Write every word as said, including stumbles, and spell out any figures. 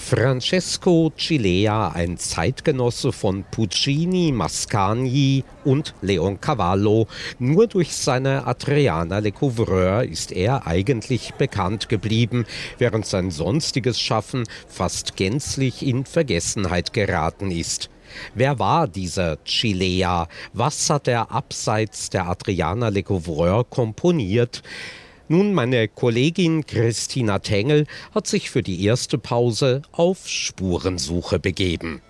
Francesco Cilea, ein Zeitgenosse von Puccini, Mascagni und Leoncavallo. Nur durch seine Adriana Lecouvreur ist er eigentlich bekannt geblieben, während sein sonstiges Schaffen fast gänzlich in Vergessenheit geraten ist. Wer war dieser Cilea? Was hat er abseits der Adriana Lecouvreur komponiert? Nun, meine Kollegin Christina Tengel hat sich für die erste Pause auf Spurensuche begeben.